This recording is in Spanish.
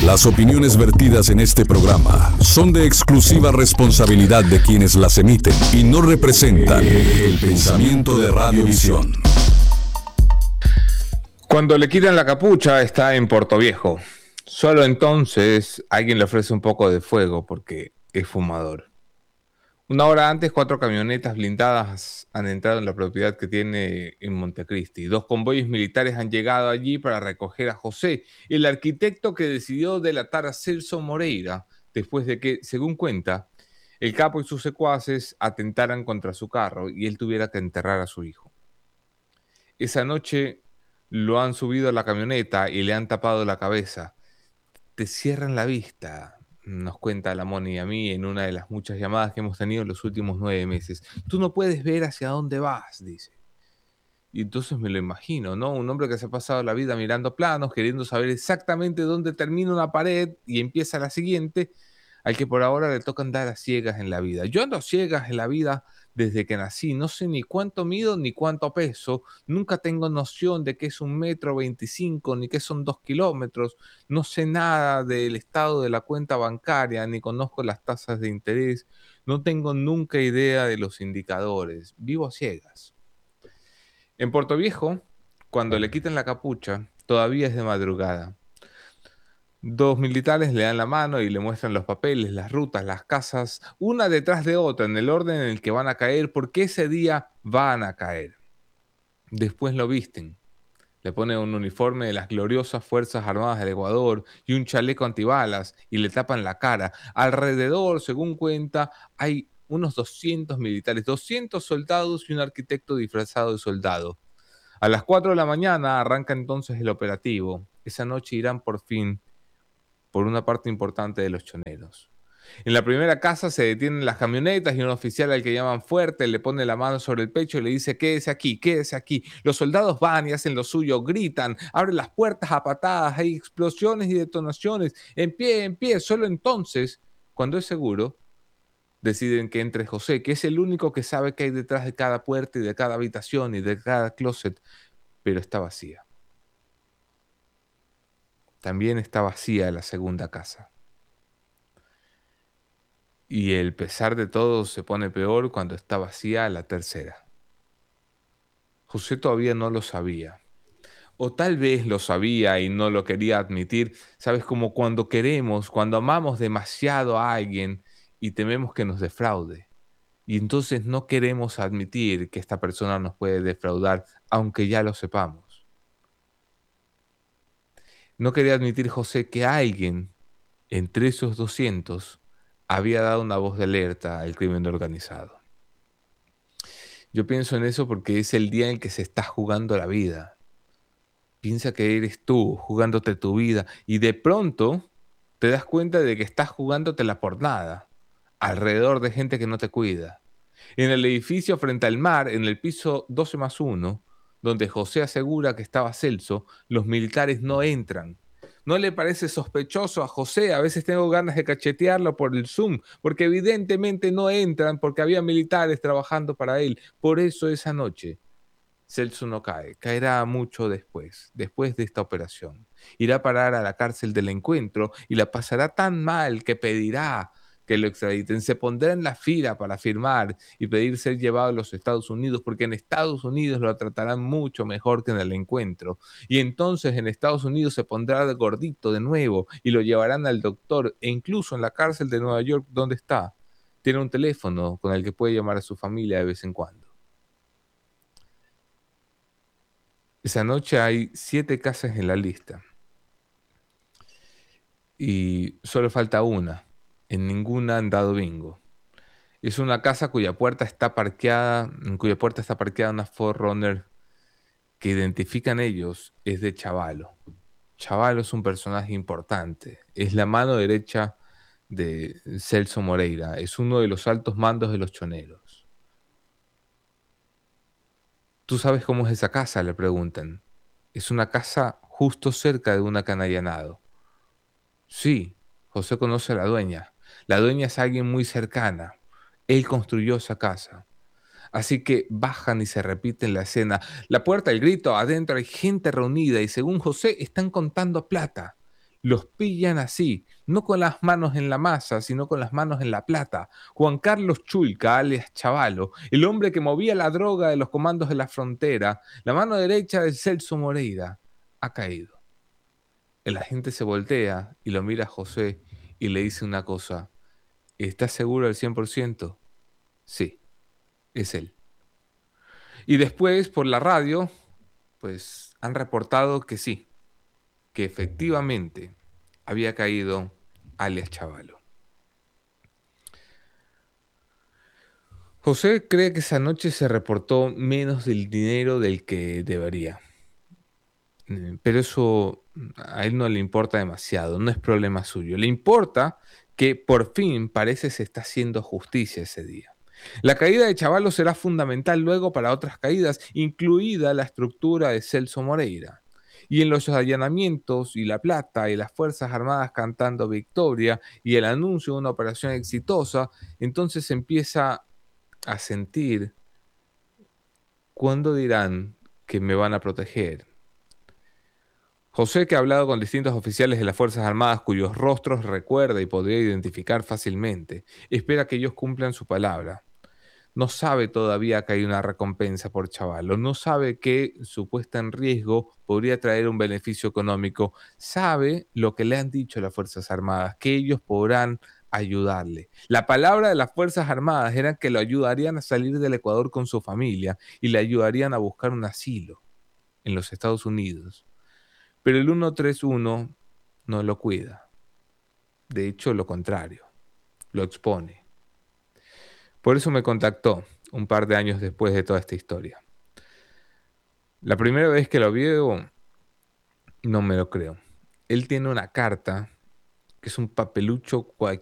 Las opiniones vertidas en este programa son de exclusiva responsabilidad de quienes las emiten y no representan el pensamiento de Radiovisión. Cuando le quitan la capucha está en Portoviejo. Solo entonces alguien le ofrece un poco de fuego porque es fumador. Una hora antes, 4 camionetas blindadas han entrado en la propiedad que tiene en Montecristi. 2 convoyes militares han llegado allí para recoger a José, el arquitecto que decidió delatar a Celso Moreira, después de que, según cuenta, el capo y sus secuaces atentaran contra su carro y él tuviera que enterrar a su hijo. Esa noche lo han subido a la camioneta y le han tapado la cabeza. Te cierran la vista, nos cuenta la Moni y a mí en una de las muchas llamadas que hemos tenido en los últimos 9 meses. Tú no puedes ver hacia dónde vas, dice. Y entonces me lo imagino, ¿no? Un hombre que se ha pasado la vida mirando planos, queriendo saber exactamente dónde termina una pared y empieza la siguiente, al que por ahora le toca andar a ciegas en la vida. Yo ando a ciegas en la vida desde que nací. No sé ni cuánto mido ni cuánto peso. Nunca tengo noción de qué es 1,25 m, ni qué son 2 kilómetros. No sé nada del estado de la cuenta bancaria, ni conozco las tasas de interés. No tengo nunca idea de los indicadores. Vivo a ciegas. En Portoviejo, cuando le quitan la capucha, todavía es de madrugada. 2 militares le dan la mano y le muestran los papeles, las rutas, las casas, una detrás de otra, en el orden en el que van a caer, porque ese día van a caer. Después lo visten. Le ponen un uniforme de las gloriosas Fuerzas Armadas del Ecuador y un chaleco antibalas y le tapan la cara. Alrededor, según cuenta, hay unos 200 militares, 200 soldados y un arquitecto disfrazado de soldado. A las 4 de la mañana arranca entonces el operativo. Esa noche irán por fin por una parte importante de los choneros. En la primera casa se detienen las camionetas y un oficial al que llaman fuerte le pone la mano sobre el pecho y le dice: quédese aquí, quédese aquí. Los soldados van y hacen lo suyo, gritan, abren las puertas a patadas, hay explosiones y detonaciones, en pie. Solo entonces, cuando es seguro, deciden que entre José, que es el único que sabe qué hay detrás de cada puerta y de cada habitación y de cada closet, pero está vacía. También está vacía la segunda casa. Y el pesar de todos se pone peor cuando está vacía la tercera. José todavía no lo sabía. O tal vez lo sabía y no lo quería admitir. Sabes, como cuando queremos, cuando amamos demasiado a alguien y tememos que nos defraude. Y entonces no queremos admitir que esta persona nos puede defraudar, aunque ya lo sepamos. No quería admitir José que alguien entre esos 200 había dado una voz de alerta al crimen organizado. Yo pienso en eso porque es el día en el que se está jugando la vida. Piensa que eres tú jugándote tu vida y de pronto te das cuenta de que estás jugándotela por nada, alrededor de gente que no te cuida. En el edificio frente al mar, en el piso 12+1, donde José asegura que estaba Celso, los militares no entran. ¿No le parece sospechoso a José? A veces tengo ganas de cachetearlo por el Zoom, porque evidentemente no entran porque había militares trabajando para él. Por eso esa noche Celso no cae, caerá mucho después de esta operación. Irá a parar a la cárcel del Encuentro y la pasará tan mal que pedirá que lo extraditen. Se pondrá en la fila para firmar y pedir ser llevado a los Estados Unidos, porque en Estados Unidos lo tratarán mucho mejor que en el Encuentro. Y entonces en Estados Unidos se pondrá de gordito de nuevo y lo llevarán al doctor, e incluso en la cárcel de Nueva York donde está, tiene un teléfono con el que puede llamar a su familia de vez en cuando. Esa noche hay 7 casas en la lista y solo falta una. En ninguna han dado bingo. Es una casa en cuya puerta está parqueada una 4Runner que identifican ellos es de Chavalo. Chavalo es un personaje importante. Es la mano derecha de Celso Moreira. Es uno de los altos mandos de los choneros. ¿Tú sabes cómo es esa casa?, le preguntan. Es una casa justo cerca de una canallanado. Sí, José conoce a la dueña. La dueña es alguien muy cercana. Él construyó esa casa. Así que bajan y se repiten la escena. La puerta, el grito, adentro hay gente reunida y según José están contando plata. los pillan así, no con las manos en la masa, sino con las manos en la plata. Juan Carlos Chulca, alias Chavalo, el hombre que movía la droga de los comandos de la frontera, la mano derecha de Celso Moreira, ha caído. El agente se voltea y lo mira a José y le dice una cosa. ¿Estás seguro al 100%? Sí, es él. Y después, por la radio, pues han reportado que sí, que efectivamente había caído alias Chavalo. José cree que esa noche se reportó menos del dinero del que debería. Pero eso a él no le importa demasiado, no es problema suyo. Le importa que por fin parece se está haciendo justicia ese día. La caída de Chavalo será fundamental luego para otras caídas, incluida la estructura de Celso Moreira. Y en los allanamientos y La Plata y las Fuerzas Armadas cantando victoria y el anuncio de una operación exitosa, entonces se empieza a sentir, ¿cuándo dirán que me van a proteger? José, que ha hablado con distintos oficiales de las Fuerzas Armadas cuyos rostros recuerda y podría identificar fácilmente, espera que ellos cumplan su palabra. No sabe todavía que hay una recompensa por Chavalo, no sabe que su puesta en riesgo podría traer un beneficio económico, sabe lo que le han dicho las Fuerzas Armadas, que ellos podrán ayudarle. La palabra de las Fuerzas Armadas era que lo ayudarían a salir del Ecuador con su familia y le ayudarían a buscar un asilo en los Estados Unidos. Pero el 131 no lo cuida. De hecho, lo contrario, lo expone. Por eso me contactó un par de años después de toda esta historia. La primera vez que lo veo, no me lo creo. Él tiene una carta, que es un papelucho